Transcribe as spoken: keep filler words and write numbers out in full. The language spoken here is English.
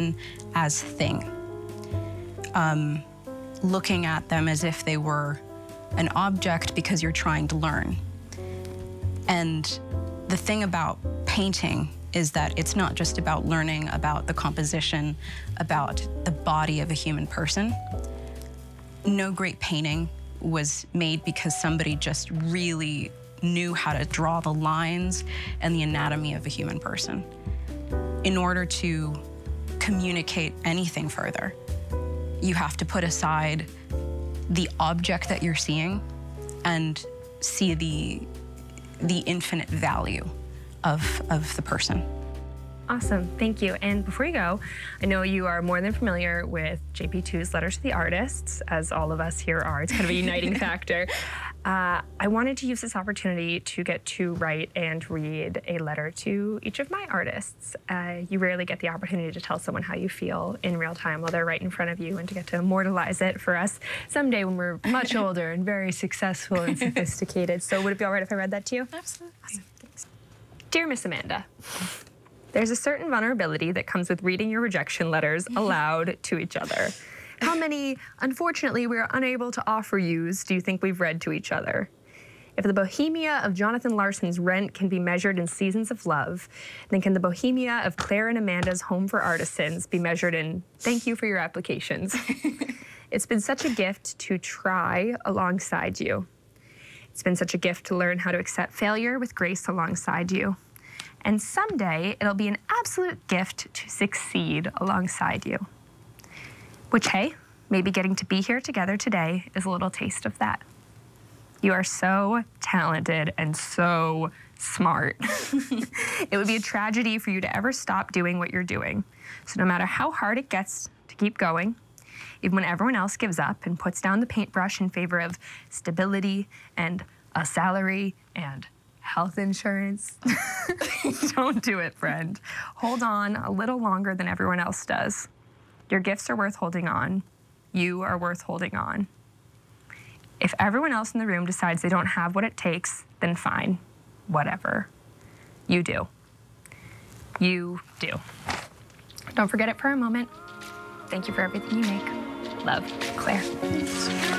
person as thing. Um, looking at them as if they were an object because you're trying to learn. And the thing about painting is that it's not just about learning about the composition, about the body of a human person. No great painting was made because somebody just really knew how to draw the lines and the anatomy of a human person. In order to communicate anything further, you have to put aside the object that you're seeing and see the, the infinite value of, of the person. Awesome, thank you. And before you go, I know you are more than familiar with J P two's Letter to the Artists, as all of us here are. It's kind of a uniting factor. Uh, I wanted to use this opportunity to get to write and read a letter to each of my artists. Uh, you rarely get the opportunity to tell someone how you feel in real time while they're right in front of you, and to get to immortalize it for us someday when we're much older and very successful and sophisticated. So would it be all right if I read that to you? Absolutely. Awesome, thanks. Dear Miss Amanda, there's a certain vulnerability that comes with reading your rejection letters aloud to each other. How many, unfortunately, we are unable to offer yous do you think we've read to each other? If the bohemia of Jonathan Larson's Rent can be measured in seasons of love, then can the bohemia of Claire and Amanda's Home for Artisans be measured in thank you for your applications? It's been such a gift to try alongside you. It's been such a gift to learn how to accept failure with grace alongside you. And someday, it'll be an absolute gift to succeed alongside you. Which, hey, maybe getting to be here together today is a little taste of that. You are so talented and so smart. It would be a tragedy for you to ever stop doing what you're doing. So no matter how hard it gets to keep going, even when everyone else gives up and puts down the paintbrush in favor of stability and a salary and health insurance, don't do it, friend. Hold on a little longer than everyone else does. Your gifts are worth holding on. You are worth holding on. If everyone else in the room decides they don't have what it takes, then fine, whatever. You do. You do. Don't forget it for a moment. Thank you for everything you make. Love, Claire.